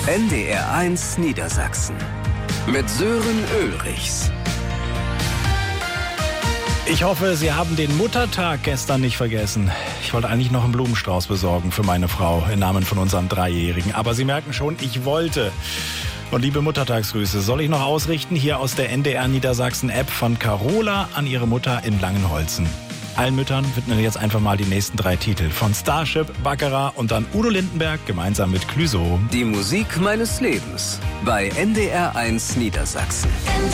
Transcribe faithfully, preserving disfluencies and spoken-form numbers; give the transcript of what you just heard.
N D R eins Niedersachsen mit Sören Ulrichs. Ich hoffe, Sie haben den Muttertag gestern nicht vergessen. Ich wollte eigentlich noch einen Blumenstrauß besorgen für meine Frau im Namen von unserem Dreijährigen. Aber Sie merken schon, ich wollte. Und liebe Muttertagsgrüße soll ich noch ausrichten hier aus der N D R Niedersachsen App von Carola an ihre Mutter in Langenholzen. Allen Müttern widmen wir jetzt einfach mal die nächsten drei Titel von Starship, Baccarat und dann Udo Lindenberg gemeinsam mit Clouseau. Die Musik meines Lebens bei N D R eins Niedersachsen.